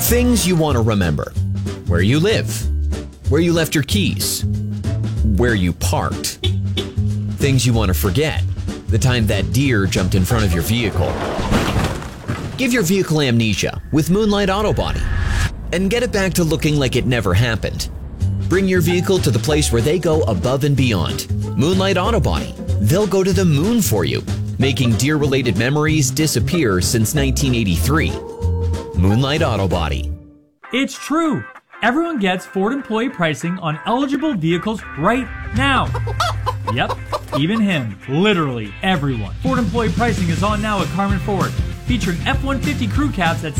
Things you want to remember. Where you live. Where you left your keys. Where you parked. Things you want to forget. The time that deer jumped in front of your vehicle. Give your vehicle amnesia with Moonlight Auto Body and get it back to looking like it never happened. Bring your vehicle to the place where they go above and beyond. Moonlight Auto Body. They'll go to the moon for you, making deer-related memories disappear since 1983. Moonlight Auto Body. It's true. Everyone gets Ford employee pricing on eligible vehicles right now. Yep, even him. Literally everyone. Ford employee pricing is on now at Carmen Ford, featuring F-150 crew cabs at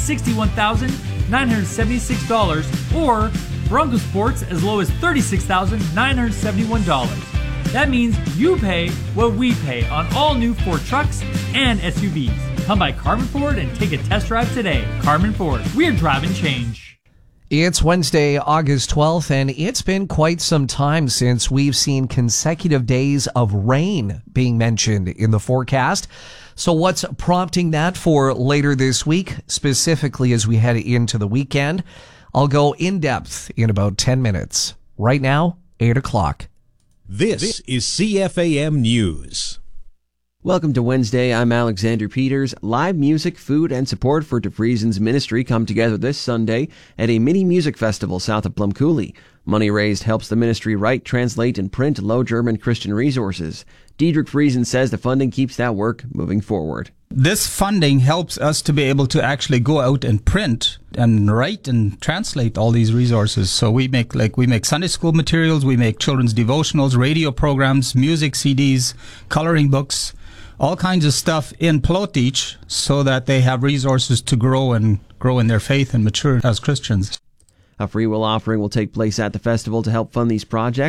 $61,976 or Bronco Sports as low as $36,971. That means you pay what we pay on all new Ford trucks and SUVs. Come by Carmen Ford and take a test drive today. Carmen Ford, we're driving change. It's Wednesday, August 12th, and it's been quite some time since we've seen consecutive days of rain being mentioned in the forecast. So what's prompting that for later this week, specifically as we head into the weekend? I'll go in depth in about 10 minutes. Right now, 8 o'clock. This is CFAM News. Welcome to Wednesday. I'm Alexander Peters. Live music, food, and support for DeFriesen's ministry come together this Sunday at a mini music festival south of Plum Coulee. Money raised helps the ministry write, translate, and print Low German Christian resources. Diedrich Friesen says the funding keeps that work moving forward. This funding helps us to be able to actually go out and print and write and translate all these resources. So we make Sunday school materials, we make children's devotionals, radio programs, music CDs, coloring books, all kinds of stuff in Plotich so that they have resources to grow in their faith and mature as Christians. A free will offering will take place at the festival to help fund these projects.